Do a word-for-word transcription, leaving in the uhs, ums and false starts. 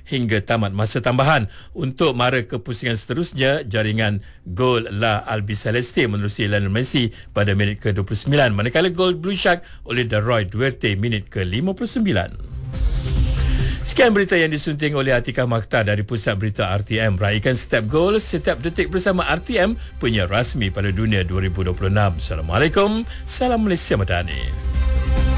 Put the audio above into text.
hingga tamat masa tambahan. Untuk mara kepusingan seterusnya, jaringan gol La Albiceleste menerusi Lionel Messi pada minit ke dua puluh sembilan, manakala gol Blue Shark oleh Roy Duarte minit ke lima puluh sembilan. Sekian berita yang disunting oleh Atikah Makhtar dari Pusat Berita R T M. Raikan setiap gol, setiap detik bersama R T M, penyiar rasmi pada dunia dua ribu dua puluh enam. Assalamualaikum, salam Malaysia Madani.